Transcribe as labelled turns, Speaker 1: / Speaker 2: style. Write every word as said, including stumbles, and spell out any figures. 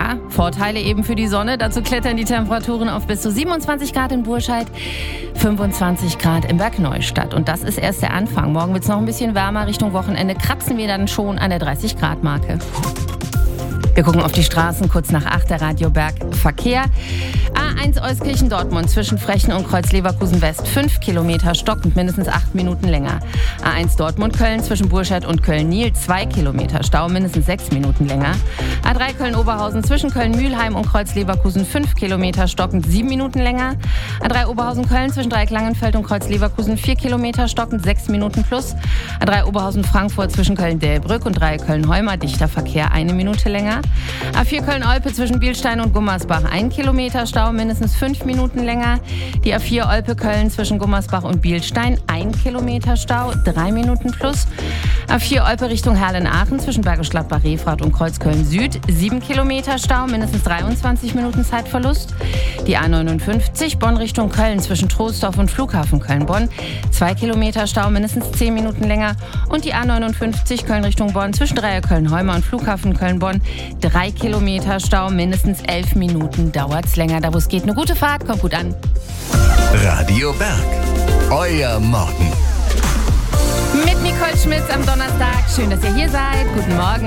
Speaker 1: Ja, Vorteile eben für die Sonne. Dazu klettern die Temperaturen auf bis zu siebenundzwanzig Grad in Burscheid, fünfundzwanzig Grad in Bergneustadt. Und das ist erst der Anfang. Morgen wird es noch ein bisschen wärmer. Richtung Wochenende kratzen wir dann schon an der dreißig Grad Marke. Wir gucken auf die Straßen, kurz nach acht, der Radio Berg Verkehr. A eins Euskirchen-Dortmund zwischen Frechen und Kreuz-Leverkusen West, fünf Kilometer stockend, mindestens acht Minuten länger. A eins Dortmund-Köln zwischen Burscheid und Köln-Niel, zwei Kilometer Stau, mindestens sechs Minuten länger. A drei Köln-Oberhausen zwischen Köln-Mühlheim und Kreuz-Leverkusen, fünf Kilometer stockend, sieben Minuten länger. A drei Oberhausen-Köln zwischen Dreieck-Langenfeld und Kreuz-Leverkusen, vier Kilometer stockend, sechs Minuten plus. A drei Oberhausen-Frankfurt zwischen Köln-Delbrück und drei Köln-Heumer, dichter Verkehr, eine Minute länger. A vier Köln-Olpe zwischen Bielstein und Gummersbach, ein Kilometer Stau, mindestens fünf Minuten länger. Die A vier Olpe-Köln zwischen Gummersbach und Bielstein, ein Kilometer Stau, drei Minuten plus. A vier Olpe Richtung Herlen-Aachen zwischen Bergisch Gladbach-Refrath und Kreuzköln Süd, sieben Kilometer Stau, mindestens dreiundzwanzig Minuten Zeitverlust. Die A neunundfünfzig Bonn Richtung Köln zwischen Troisdorf und Flughafen Köln-Bonn, zwei Kilometer Stau, mindestens zehn Minuten länger. Und die A neunundfünfzig Köln Richtung Bonn zwischen Dreieck Köln-Heumer und Flughafen Köln-Bonn, drei Kilometer Stau, mindestens elf Minuten dauert's länger. Da wo es geht, eine gute Fahrt, kommt gut an.
Speaker 2: Radio Berg, euer Morgen.
Speaker 1: Mit Nicole Schmitz am Donnerstag. Schön, dass ihr hier seid. Guten Morgen.